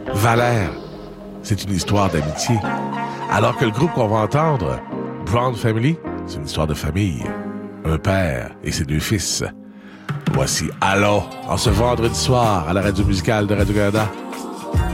Valère, c'est une histoire d'amitié. Alors que le groupe qu'on va entendre, Brown Family, c'est une histoire de famille. Un père et ses 2 fils. Voici Allons, en ce vendredi soir, à la radio musicale de Radio-Canada.